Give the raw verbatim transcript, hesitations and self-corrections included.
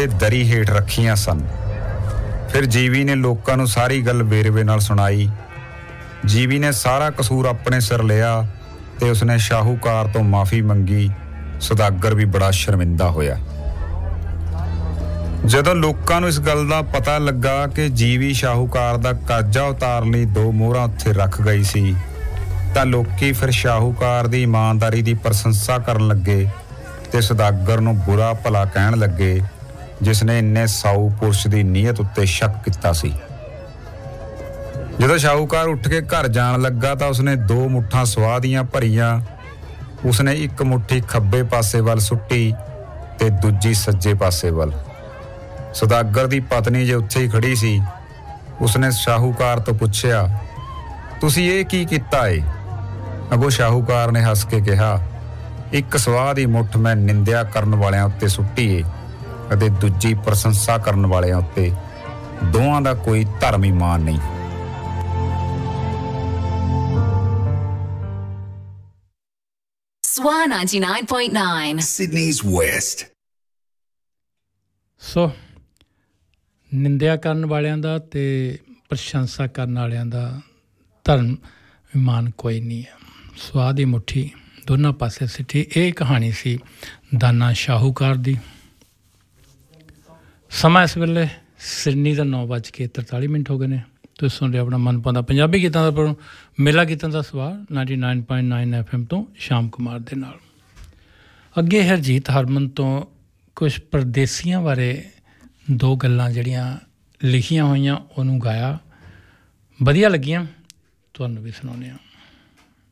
ਦੇ ਦਰੀ ਹੇਠ ਰੱਖੀਆਂ ਸਨ। ਫਿਰ ਜੀਵੀ ਨੇ ਲੋਕਾਂ ਨੂੰ ਸਾਰੀ ਗੱਲ ਵੇਰਵੇ ਨਾਲ ਸੁਣਾਈ। ਜੀਵੀ ਨੇ ਸਾਰਾ ਕਸੂਰ ਆਪਣੇ ਸਿਰ ਲਿਆ ਤੇ ਉਸਨੇ ਸ਼ਾਹੂਕਾਰ ਤੋਂ ਮਾਫੀ ਮੰਗੀ। ਸੁਦਾਗਰ ਵੀ ਬੜਾ ਸ਼ਰਮਿੰਦਾ ਹੋਇਆ। ਜਦੋਂ ਲੋਕਾਂ ਨੂੰ ਇਸ ਗੱਲ ਦਾ ਪਤਾ ਲੱਗਾ ਕਿ ਜੀਵੀ ਸ਼ਾਹੂਕਾਰ ਦਾ ਕਰਜ਼ਾ ਉਤਾਰਨ ਲਈ ਦੋ ਮੋਹਰਾਂ ਉੱਥੇ ਰੱਖ ਗਈ ਸੀ ਤਾਂ ਲੋਕੀ ਫਿਰ ਸ਼ਾਹੂਕਾਰ ਦੀ ਇਮਾਨਦਾਰੀ ਦੀ ਪ੍ਰਸ਼ੰਸਾ ਕਰਨ ਲੱਗੇ ਤੇ ਸੁਦਾਗਰ ਨੂੰ ਬੁਰਾ ਭਲਾ ਕਹਿਣ ਲੱਗੇ, ਜਿਸ ਨੇ ਇੰਨੇ ਸਾਊ ਪੁਰਸ਼ ਦੀ ਨੀਅਤ ਉੱਤੇ ਸ਼ੱਕ ਕੀਤਾ ਸੀ। ਜਦੋਂ ਸ਼ਾਹੂਕਾਰ ਉੱਠ ਕੇ ਘਰ ਜਾਣ ਲੱਗਾ ਤਾਂ ਉਸਨੇ ਦੋ ਮੁੱਠਾਂ ਸਵਾਹ ਦੀਆਂ ਭਰੀਆਂ। ਉਸਨੇ ਇੱਕ ਮੁੱਠੀ ਖੱਬੇ ਪਾਸੇ ਵੱਲ ਸੁੱਟੀ ਤੇ ਦੂਜੀ ਸੱਜੇ ਪਾਸੇ ਵੱਲ। ਸੁਦਾਗਰ ਦੀ ਪਤਨੀ ਜੇ ਉੱਥੇ ਹੀ ਖੜੀ ਸੀ। ਉਸਨੇ ਸ਼ਾਹੂਕਾਰ ਤੋਂ ਪੁੱਛਿਆ, ਤੁਸੀਂ ਇਹ ਕੀ ਕੀਤਾ ਏ? ਅੱਗੋਂ ਸ਼ਾਹੂਕਾਰ ਨੇ ਹੱਸ ਕੇ ਕਿਹਾ, ਇੱਕ ਸਵਾਹ ਦੀ ਮੁੱਠ ਮੈਂ ਨਿੰਦਿਆ ਕਰਨ ਵਾਲਿਆਂ ਉੱਤੇ ਸੁੱਟੀ ਏ ਅਤੇ ਦੂਜੀ ਪ੍ਰਸ਼ੰਸਾ ਕਰਨ ਵਾਲਿਆਂ ਉੱਤੇ। ਦੋਵਾਂ ਦਾ ਕੋਈ ਧਰਮ ਈਮਾਨ ਨਹੀਂ। ਸਵਾ ninety-nine point nine Sydney's West। ਸੋ ਨਿੰਦਿਆ ਕਰਨ ਵਾਲਿਆਂ ਦਾ ਤੇ ਪ੍ਰਸ਼ੰਸਾ ਕਰਨ ਵਾਲਿਆਂ ਦਾ ਧਰਮ ਇਮਾਨ ਕੋਈ ਨਹੀਂ ਹੈ। ਸਵਾਹ ਦੀ ਮੁੱਠੀ ਦੋਨਾਂ ਪਾਸੇ ਸਿੱਟੀ। ਇਹ ਕਹਾਣੀ ਸੀ ਦਾਨਾ ਸ਼ਾਹੂਕਾਰ ਦੀ। ਸਮਾਂ ਇਸ ਵੇਲੇ ਸਿਡਨੀ ਦਾ ਨੌ ਵੱਜ ਕੇ ਤਰਤਾਲੀ ਮਿੰਟ ਹੋ ਗਏ ਨੇ। ਤੁਸੀਂ ਸੁਣ ਰਹੇ ਆਪਣਾ ਮਨਪਸੰਦ ਪੰਜਾਬੀ ਗੀਤਾਂ ਦਾ ਪ੍ਰੋਗਰਾਮ ਮੇਲਾ ਗੀਤਾਂ ਦਾ ਸਵਾਲ ninety nine point nine F M ਤੋਂ ਸ਼ਾਮ ਕੁਮਾਰ ਦੇ ਨਾਲ। ਅੱਗੇ ਹਰਜੀਤ ਹਰਮਨ ਤੋਂ ਕੁਛ ਪਰਦੇਸੀਆਂ ਬਾਰੇ ਦੋ ਗੱਲਾਂ ਜਿਹੜੀਆਂ ਲਿਖੀਆਂ ਹੋਈਆਂ ਉਹਨੂੰ ਗਾਇਆ, ਵਧੀਆ ਲੱਗੀਆਂ, ਤੁਹਾਨੂੰ ਵੀ ਸੁਣਾਉਂਦੇ ਹਾਂ।